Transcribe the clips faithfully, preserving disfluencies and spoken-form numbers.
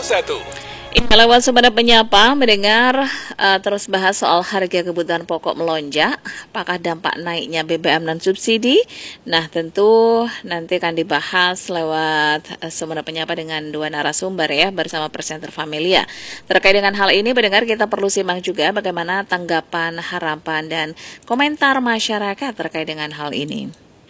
satu. Ini lewat Sebenarnya Menyapa mendengar uh, terus bahas soal harga kebutuhan pokok melonjak, apakah dampak naiknya B B M non subsidi. Nah, tentu nanti akan dibahas lewat uh, Sebenarnya Menyapa dengan dua narasumber ya, bersama presenter Familia. Terkait dengan hal ini, mendengar kita perlu simak juga bagaimana tanggapan, harapan, dan komentar masyarakat terkait dengan hal ini.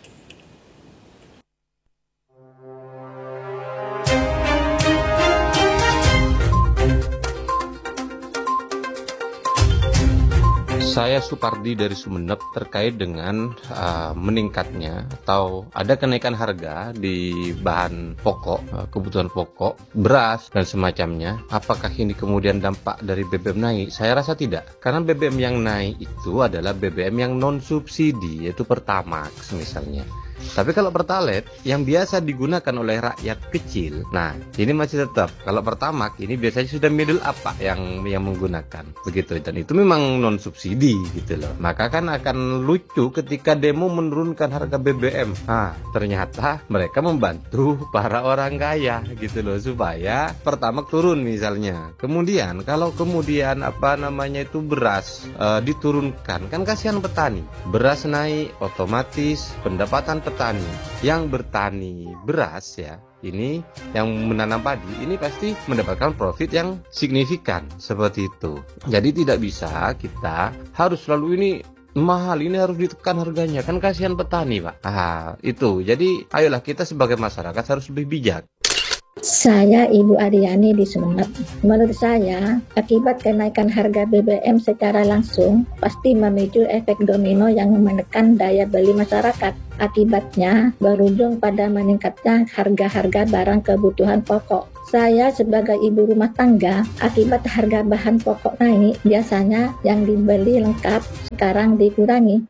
Saya Supardi dari Sumeneb terkait dengan uh, meningkatnya atau ada kenaikan harga di bahan pokok, uh, kebutuhan pokok, beras dan semacamnya. Apakah ini kemudian dampak dari B B M naik? Saya rasa tidak. Karena B B M yang naik itu adalah B B M yang non subsidi, yaitu Pertamax misalnya. Tapi kalau Pertalite yang biasa digunakan oleh rakyat kecil, nah ini masih tetap. Kalau Pertamax ini biasanya sudah middle up yang yang menggunakan begitu, dan itu memang non subsidi gitu loh. Maka kan akan lucu ketika demo menurunkan harga B B M. Nah ternyata mereka membantu para orang kaya gitu loh supaya Pertamax turun misalnya. Kemudian kalau kemudian apa namanya itu beras uh, diturunkan, kan kasihan petani. Beras naik otomatis pendapatan petani yang bertani beras ya, ini yang menanam padi ini pasti mendapatkan profit yang signifikan seperti itu. Jadi tidak bisa kita harus selalu ini mahal, ini harus ditekan harganya, kan kasihan petani Pak. Ah itu, jadi ayolah kita sebagai masyarakat harus lebih bijak. Saya Ibu Aryani di Sumeneb. Menurut saya, akibat kenaikan harga B B M secara langsung pasti memicu efek domino yang menekan daya beli masyarakat. Akibatnya berujung pada meningkatnya harga-harga barang kebutuhan pokok. Saya sebagai ibu rumah tangga, akibat harga bahan pokok naik, biasanya yang dibeli lengkap sekarang dikurangi.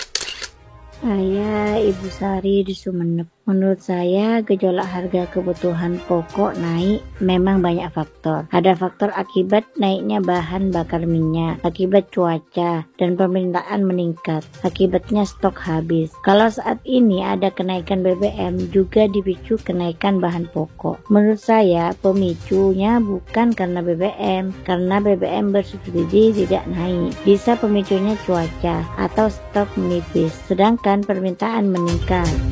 Saya Ibu Sari di Sumeneb. Menurut saya gejolak harga kebutuhan pokok naik memang banyak faktor. Ada faktor akibat naiknya bahan bakar minyak, akibat cuaca dan permintaan meningkat, akibatnya stok habis. Kalau saat ini ada kenaikan B B M juga dipicu kenaikan bahan pokok. Menurut saya pemicunya bukan karena B B M, karena B B M bersubsidi tidak naik. Bisa pemicunya cuaca atau stok menipis, sedangkan permintaan meningkat.